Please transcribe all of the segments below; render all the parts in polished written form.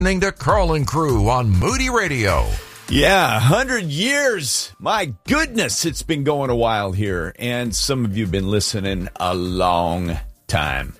The Carlin Crew on Moody Radio. Yeah, 100 years. My goodness, it's been going a while here. And some of you have been listening a long time.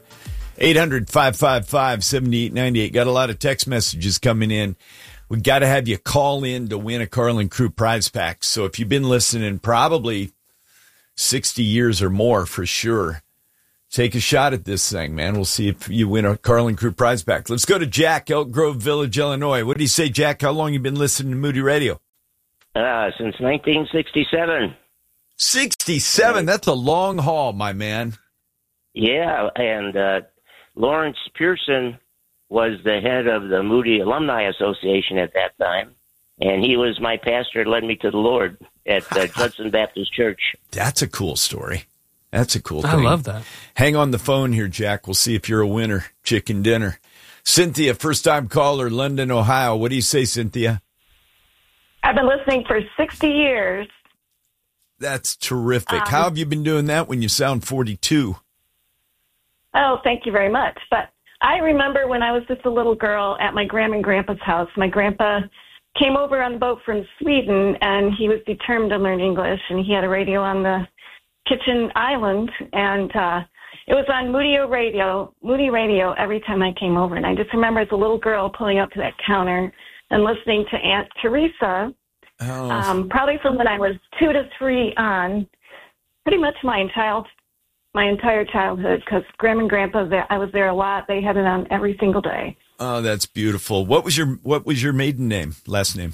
800-555-7898. Got a lot of text messages coming in. We got to have you call in to win a Carlin Crew prize pack. So if you've been listening probably 60 years or more for sure, take a shot at this thing, man. We'll see if you win a Carlin Crew prize pack. Let's go to Jack, Elk Grove Village, Illinois. What do you say, Jack? How long you been listening to Moody Radio? Since 1967. 67? That's a long haul, my man. Yeah, and Lawrence Pearson was the head of the Moody Alumni Association at that time, and he was my pastor, led me to the Lord at Judson Baptist Church. That's a cool story. That's a cool thing. I love that. Hang on the phone here, Jack. We'll see if you're a winner. Chicken dinner. Cynthia, first-time caller, London, Ohio. What do you say, Cynthia? I've been listening for 60 years. That's terrific. How have you been doing that when you sound 42? Oh, thank you very much. But I remember when I was just a little girl at my grandma and grandpa's house. My grandpa came over on a boat from Sweden, and he was determined to learn English, and he had a radio on the kitchen island, and it was on Moody Radio every time I came over. And I just remember as a little girl pulling up to that counter and listening to Aunt Teresa, probably from when I was 2 to 3 on, pretty much my entire childhood, because Grandma and Grandpa, I was there a lot. They had it on every single day. Oh, that's beautiful. What was your maiden name, last name?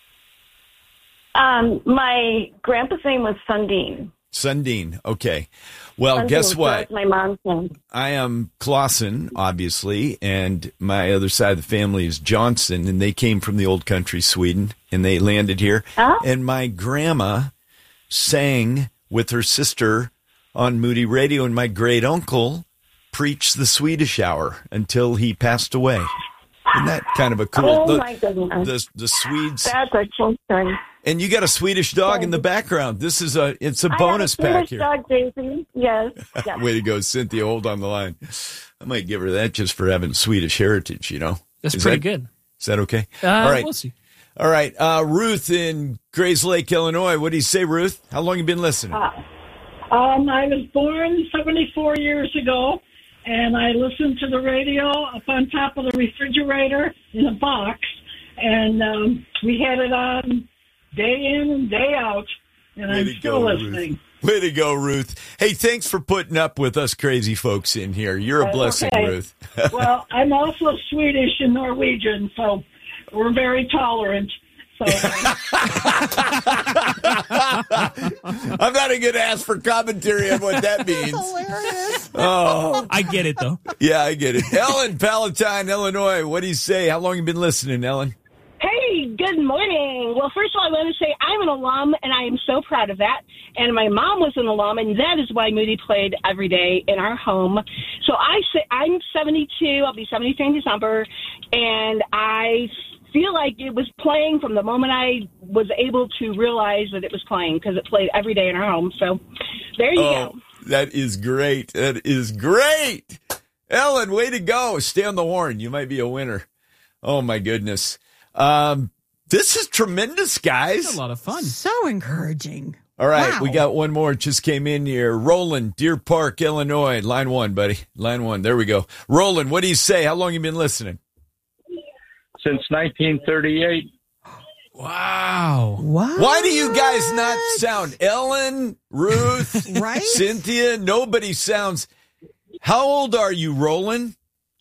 My grandpa's name was Sundin. Sundin. Okay. Well, Sundin, guess what? My mom's name. I am Clausen, obviously, and my other side of the family is Johnson, and they came from the old country, Sweden, and they landed here. Oh. And my grandma sang with her sister on Moody Radio, and my great uncle preached the Swedish hour until he passed away. Isn't that kind of a cool? Oh my goodness! The Swedes. That's a cool story. And you got a Swedish dog in the background. This is it's a bonus pack here. Swedish dog, Daisy. Yes. Way to go, Cynthia. Hold on the line. I might give her that just for having Swedish heritage, you know. That's pretty good. Is that okay? All right. We'll see. All right. Ruth in Grays Lake, Illinois. What do you say, Ruth? How long you been listening? I was born 74 years ago, and I listened to the radio up on top of the refrigerator in a box, and we had it on day in and day out, and I'm still listening. Way to go, Ruth. Hey, thanks for putting up with us crazy folks in here. You're a blessing, okay. Ruth. Well, I'm also Swedish and Norwegian, so we're very tolerant. So, I'm not going to ask for commentary on what that means. Hilarious. Oh, I get it, though. Yeah, I get it. Ellen, Palatine, Illinois. What do you say? How long have you been listening, Ellen? Hey, good morning. Well, first of all, I want to say I'm an alum, and I am so proud of that. And my mom was an alum, and that is why Moody played every day in our home. So I'm 72. I'll be 73 in December, and I feel like it was playing from the moment I was able to realize that it was playing, because it played every day in our home. So there you go. That is great. That is great. Ellen, way to go. Stay on the horn. You might be a winner. Oh, my goodness. This is tremendous, guys. That's a lot of fun. So encouraging. All right, Wow. We got one more. It just came in here. Roland, Deer Park, Illinois. Line 1, buddy. Line 1. There we go. Roland, what do you say? How long have you been listening? Since 1938. Wow. What? Why do you guys not sound Ellen, Ruth, Right? Cynthia? Nobody sounds. How old are you, Roland?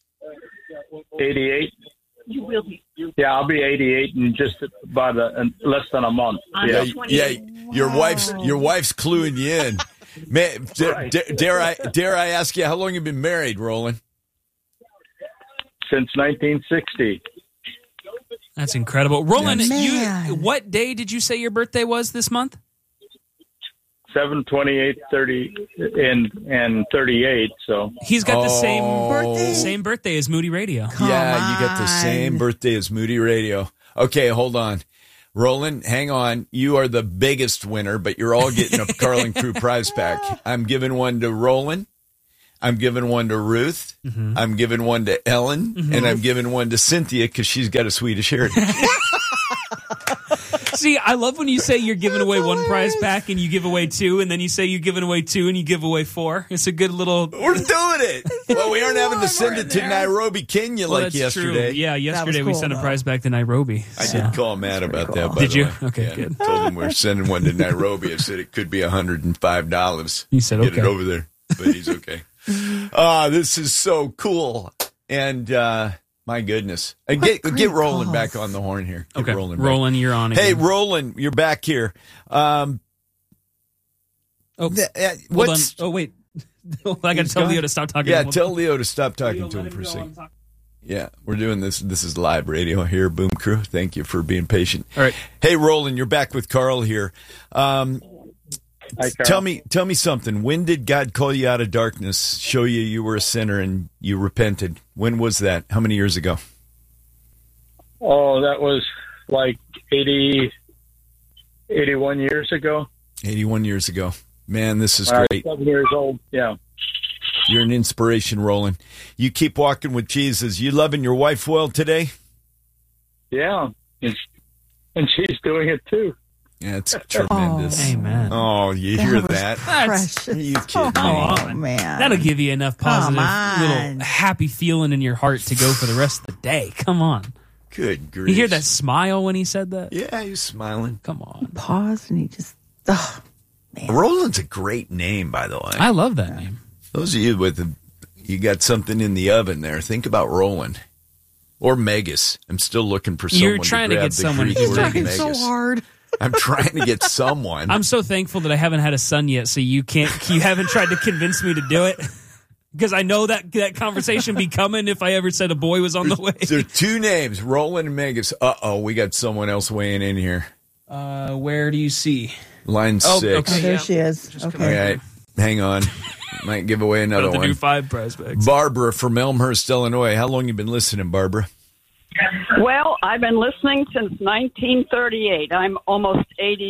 88. You will be. Yeah, I'll be 88 in just about less than a month. Yeah. Your wife's cluing you in. Man, dare I ask you how long you've been married, Roland? Since 1960. That's incredible. Roland, Man. what day did you say your birthday was this month? 7, 28, 30, and 38. So He's got the Birthday? same birthday as Moody Radio. Come You got the on. same birthday as Moody Radio. Okay, hold on. Roland, hang on. You are the biggest winner, but you're all getting a Carlin Crew prize pack. I'm giving one to Roland. I'm giving one to Ruth. I'm giving one to Ellen. And I'm giving one to Cynthia because she's got a Swedish heritage. See, I love when you say you're giving away one prize pack and you give away 2, and then you say you're giving away 2 and you give away 4. It's a good little. We're doing it. Well, we aren't having to send it to Nairobi, Kenya like that's yesterday. True. Yeah, yesterday we cool, sent a though. prize back to Nairobi. I did call Matt about that, by Did the you? way. Okay, Yeah, good. Told him we're sending one to Nairobi. I said it could be $105. He said, Get okay. it over there, but he's okay. This is so cool. And my goodness. Get great Roland calls. back on the horn here. Get Okay, Roland back. Roland, you're on again. Hey, Roland, you're back here. Hold on. What's Oh, wait. I got to He's tell gone? Leo to stop talking. Yeah, to him. tell Leo to stop talking Leo, to let him for a go. second. Yeah, we're doing this. This is live radio here, Boom Crew. Thank you for being patient. All right. Hey, Roland, you're back with Carl here. Hi, Carl. Tell me something. When did God call you out of darkness, show you were a sinner, and you repented? When was that? How many years ago? Oh, that was like 81 years ago. 81 years ago. Man, this is I was great. 7 years old. Yeah. You're an inspiration, Roland. You keep walking with Jesus. You loving your wife well today? Yeah. And she's doing it too. Yeah, it's tremendous. Amen. Oh, you hear that? Precious. Are you kidding me? Oh, man. That'll give you enough positive, Come on. little happy feeling in your heart to go for the rest of the day. Come on. Good grief. You hear that smile when he said that? Yeah, he's smiling. Come on. Pause and he just. Oh, man. Roland's a great name, by the way. I love that name. Those of you you got something in the oven there, think about Roland. Or Megas. I'm still looking for someone You're trying to grab get the someone Greek to He's word trying Megas. so hard. I'm trying to get someone. I'm so thankful that I haven't had a son yet, so you haven't tried to convince me to do it. Because I know that conversation be coming if I ever said a boy was on the way. There are two names, Roland and Megas. Uh-oh, we got someone else weighing in here. Where do you see? Line 6. okay. Oh, there Yeah. she is. All Okay. right, hang on. Might give away another About to do one. 5 prize bags. Barbara from Elmhurst, Illinois. How long you been listening, Barbara? Well, I've been listening since 1938. I'm almost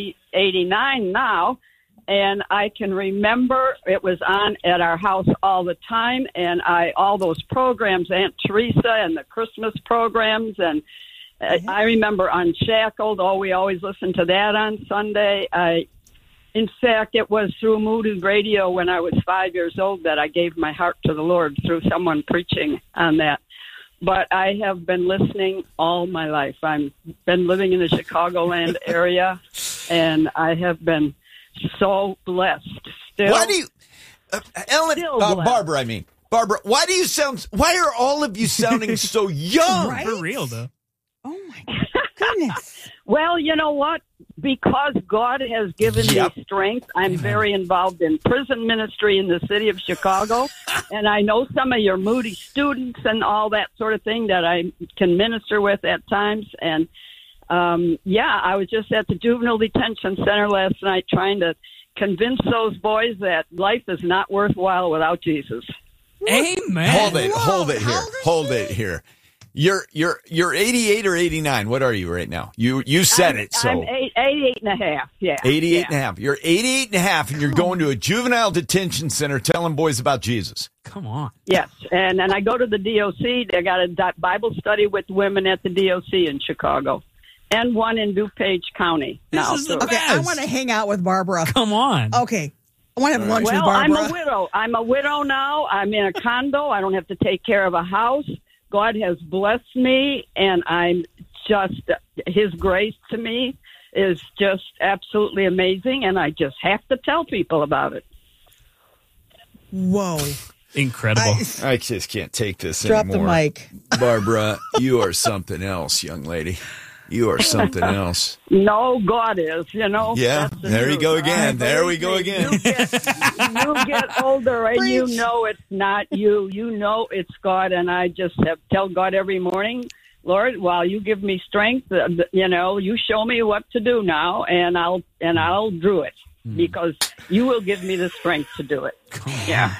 89 now, and I can remember it was on at our house all the time, and all those programs, Aunt Teresa and the Christmas programs, and I remember Unshackled. Oh, we always listened to that on Sunday. In fact, it was through Moody Radio when I was 5 years old that I gave my heart to the Lord through someone preaching on that. But I have been listening all my life. I've been living in the Chicagoland area, and I have been so blessed. Still, Why do you, Ellen, Still blessed. Barbara, why are all of you sounding so young? Right? For real, though. Oh, my goodness. Well, you know what? Because God has given Yep. me strength, I'm very involved in prison ministry in the city of Chicago, and I know some of your Moody students and all that sort of thing that I can minister with at times. And, I was just at the Juvenile Detention Center last night trying to convince those boys that life is not worthwhile without Jesus. Amen. Hold it How here. old is Hold she? it here. You're 88 or 89. What are you right now? You said it. So I'm 88 and a half, yeah. 88 and a half. You're 88 and a half, and you're going to a juvenile detention center telling boys about Jesus. Come on. Yes, and then I go to the DOC. They got a Bible study with women at the DOC in Chicago, and one in DuPage County now. This is the too. Okay, I want to hang out with Barbara. Come on. Okay. I want to have lunch with Well, Barbara. I'm a widow now. I'm in a condo. I don't have to take care of a house. God has blessed me, and I'm just, His grace to me is just absolutely amazing, and I just have to tell people about it. Whoa. Incredible. I just can't take this Drop anymore. the mic. Barbara, you are something else, young lady. You are something else. No, God is, Yeah, That's the there you truth. go again. There we go You again. get older and you Preach. know it's not you. You know it's God, and I just have tell God every morning, Lord, while you give me strength, you show me what to do now, and I'll do it because you will give me the strength to do it. Yeah.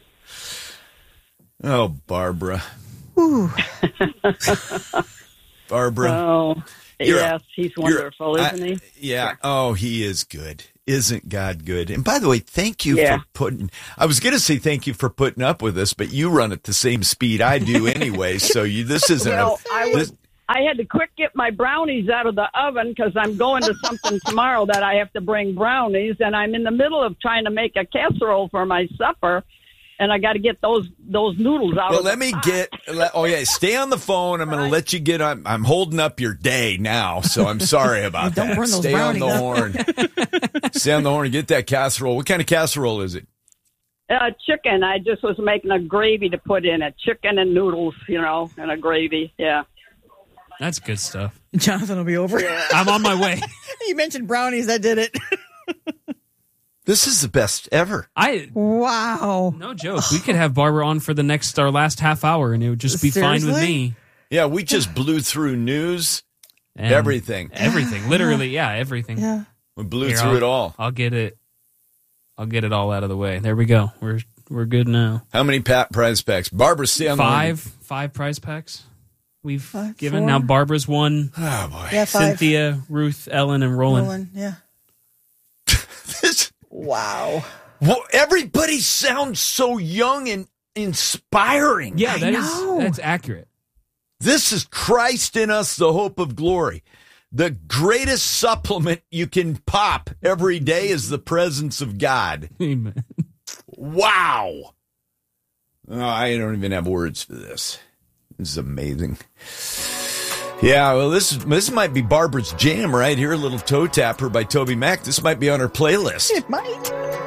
Oh, Barbara. Barbara. Oh, yes, he's wonderful, isn't he? Yeah. Sure. Oh, he is good. Isn't God good? And by the way, thank you Yeah. for putting. I was going to say thank you for putting up with us, but you run at the same speed I do anyway. So this isn't. Well, I had to quick get my brownies out of the oven because I'm going to something tomorrow that I have to bring brownies, and I'm in the middle of trying to make a casserole for my supper, and I got to get those noodles out. Well, of let me get. Oh yeah, stay on the phone. I'm going to let you get on. I'm holding up your day now, so I'm sorry about Don't that. burn those Stay on the brownies up. horn. Stay on the horn and get that casserole. What kind of casserole is it? Chicken. I just was making a gravy to put in it. Chicken and noodles, and a gravy. Yeah. That's good stuff. Jonathan will be over. I'm on my way. You mentioned brownies. That did it. This is the best ever. Wow. No joke. We could have Barbara on for our last half hour, and it would just be fine with me. Yeah, we just blew through news, And everything. Everything. Literally, yeah, everything. Yeah. We blew through it all. I'll get it all out of the way. There we go. We're good now. How many prize packs? Barbara, stay on the line. Five prize packs we've given. 4. Now Barbara's won. Oh, boy. Yeah, 5. Cynthia, Ruth, Ellen, and Roland. Yeah. This, Wow. well, everybody sounds so young and inspiring. Yeah, I know. that's accurate. This is Christ in us, the hope of glory. The greatest supplement you can pop every day is the presence of God. Amen. Wow. Oh, I don't even have words for this. This is amazing. Yeah, well, this might be Barbara's jam right here. A little toe tapper by Toby Mac. This might be on her playlist. It might.